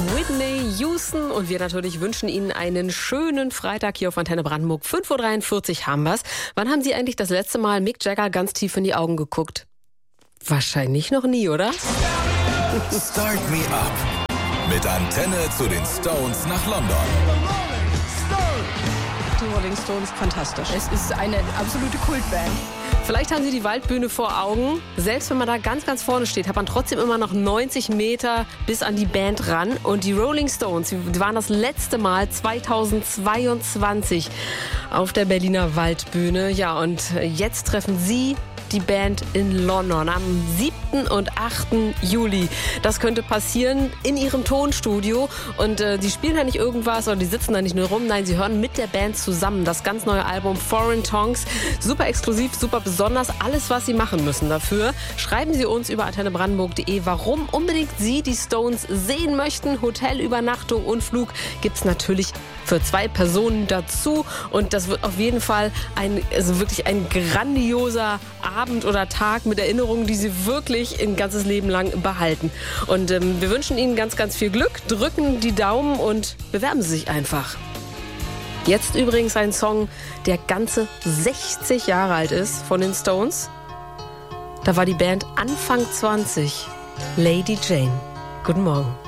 Whitney Houston und wir natürlich wünschen Ihnen einen schönen Freitag hier auf Antenne Brandenburg. 5:43 Uhr haben wir's. Wann haben Sie eigentlich das letzte Mal Mick Jagger ganz tief in die Augen geguckt? Wahrscheinlich noch nie, oder? Start Me Up mit Antenne zu den Stones nach London. Die Rolling Stones, fantastisch. Es ist eine absolute Kultband. Vielleicht haben Sie die Waldbühne vor Augen. Selbst wenn man da ganz, ganz vorne steht, hat man trotzdem immer noch 90 Meter bis an die Band ran. Und die Rolling Stones, die waren das letzte Mal 2022 auf der Berliner Waldbühne. Ja, und jetzt treffen Sie die Band in London am 7. und 8. Juli. Das könnte passieren in ihrem Tonstudio. Und die spielen da nicht irgendwas oder die sitzen da nicht nur rum. Nein, sie hören mit der Band zusammen das ganz neue Album Foreign Tongues. Super exklusiv, super besonders. Alles, was Sie machen müssen dafür. Schreiben Sie uns über antennebrandenburg.de, warum unbedingt Sie die Stones sehen möchten. Hotelübernachtung und Flug gibt's natürlich für 2 Personen dazu. Und das wird auf jeden Fall wirklich ein grandioser Abend oder Tag mit Erinnerungen, die Sie wirklich ein ganzes Leben lang behalten. Und wir wünschen Ihnen ganz, ganz viel Glück, drücken die Daumen und bewerben Sie sich einfach. Jetzt übrigens ein Song, der ganze 60 Jahre alt ist, von den Stones. Da war die Band Anfang 20. Lady Jane. Guten Morgen.